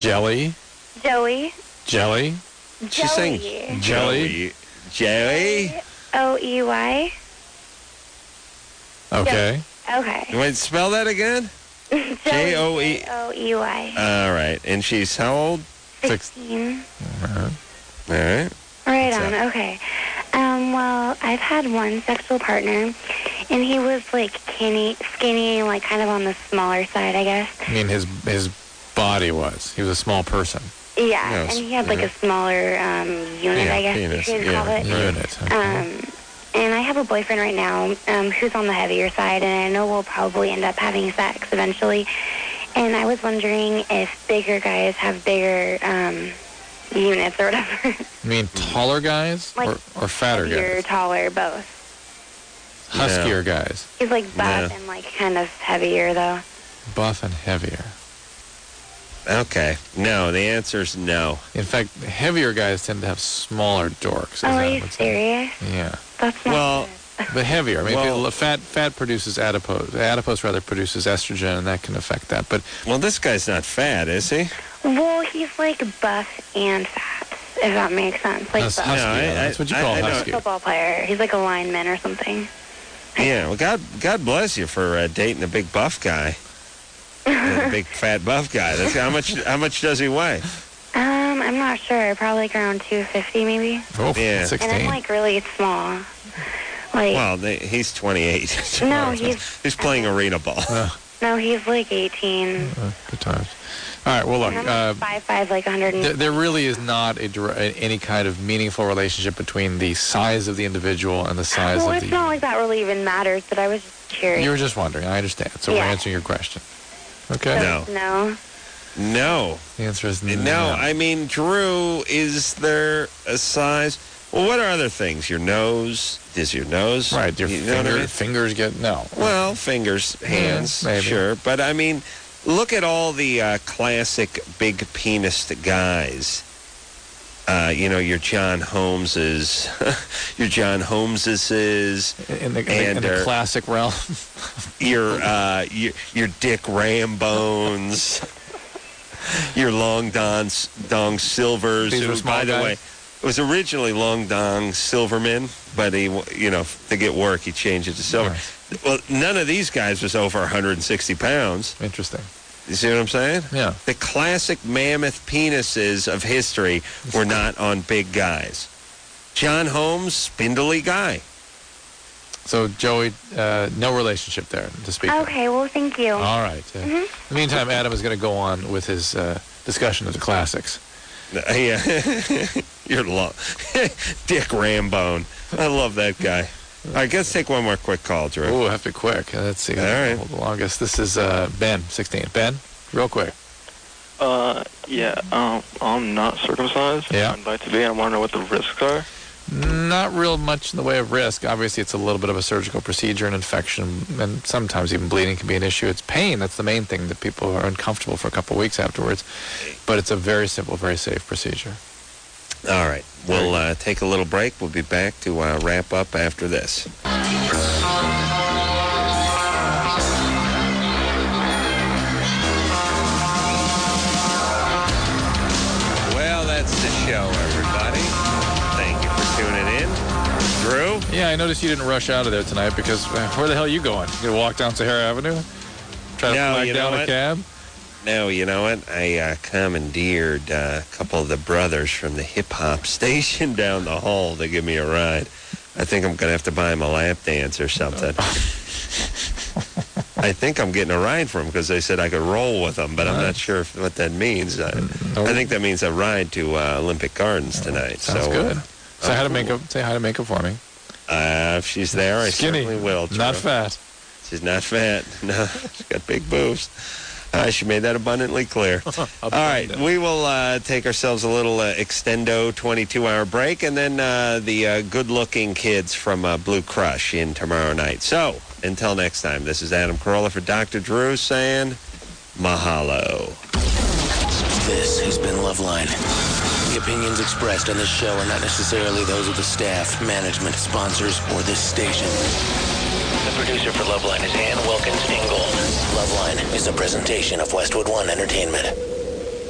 Jelly. Joey. Jelly. She's saying Jelly. Joey. Oey. Okay. Okay. Wait, spell that again? Joey. Oey. All right. And she's how old? 16. All right. Right What's on. up? Okay. Well, I've had one sexual partner, and he was like skinny, like kind of on the smaller side, I guess. I mean, his body was. He was a small person. Yeah, Yes. and he had like a smaller unit, Yeah, I guess penis, you could yeah. call it. Unit. Okay. And I have a boyfriend right now who's on the heavier side, and I know we'll probably end up having sex eventually. And I was wondering if bigger guys have bigger units or whatever. You mean taller guys Like or fatter Heavier, guys? taller, both. Huskier guys. He's like buff Yeah. and like kind of heavier though. Buff and heavier. Okay. No, the answer's no. In fact, heavier guys tend to have smaller dorks. Is Oh, are that you what's- serious? Yeah. That's not Well, good. But heavier. I mean, Well- fat produces adipose. Adipose rather produces estrogen, and that can affect that. But Well, this guy's not fat, is he? Well, he's like buff and fat, if that makes sense. Like that's buff. husky. I- that's what you I- call I know- husky. Football player. He's like a lineman or something. Yeah. Well, God bless you for dating a big buff guy. A big fat buff guy. That's how much does he weigh? I'm not sure. Probably like around 250 maybe. Oh, Yeah. 16. And I'm like really small. Like Well, he's 28. No, he's playing arena ball. no, he's like 18. Good times. All right. Well, look. And I'm like 5'5", like 100. There really is not any kind of meaningful relationship between the size of the individual and the size Well, of it's the. not like that really even matters, but I was just curious. You were just wondering. I understand. So we're Yeah. answering your question. Okay. No. No. No. The answer is no. No. I mean, Drew, is there a size? Well, what are other things? Your nose? Is your nose? Right. Your You know what I mean? fingers get no. Well, fingers, hands, maybe. sure. But, I mean, look at all the classic big penised guys. Your John Holmeses, your In the classic realm. your Dick Rambones, your Long Dong Silvers. These who, were small by the guys? way, it was originally Long Dong Silverman, but he, to get work, he changed it to Silver. Nice. Well, none of these guys was over 160 pounds. Interesting. You see what I'm saying? Yeah. The classic mammoth penises of history were not on big guys. John Holmes, spindly guy. So, Joey, no relationship there to speak of. Okay, well, thank you. All right. In the meantime, Adam is going to go on with his discussion of the classics. Yeah. You're Dick Rambone. I love that guy. All right, let's take one more quick call, Drew. Oh, have to be quick. Let's see. All right. Hold the longest. This is Ben, 16. Ben, real quick. I'm not circumcised. Yeah. I'd like to be. I want to know what the risks are. Not real much in the way of risk. Obviously, it's a little bit of a surgical procedure, and infection, and sometimes even bleeding can be an issue. It's pain. That's the main thing that people are uncomfortable for a couple of weeks afterwards. But it's a very simple, very safe procedure. All right. We'll take a little break. We'll be back to wrap up after this. Well, that's the show, everybody. Thank you for tuning in. Drew? Yeah, I noticed you didn't rush out of there tonight because where the hell are you going? You gonna walk down Sahara Avenue? Try to No, flag you know down a what? cab? No, you know what? I commandeered a couple of the brothers from the hip-hop station down the hall to give me a ride. I think I'm going to have to buy them a lap dance or something. I think I'm getting a ride from them because they said I could roll with them, but I'm not sure what that means. I think that means a ride to Olympic Gardens tonight. Sounds good. Say hi to Makeup for me. If she's there, I Skinny, certainly will. not Drew. fat. She's not fat. No, she's got big boobs. She made that abundantly clear. All right, we will take ourselves a little extendo 22-hour break, and then the good-looking kids from Blue Crush in tomorrow night. So, until next time, this is Adam Carolla for Dr. Drew saying mahalo. This has been Loveline. The opinions expressed on this show are not necessarily those of the staff, management, sponsors, or this station. The producer for Loveline is Ann Wilkins Ingold. Loveline is a presentation of Westwood One Entertainment.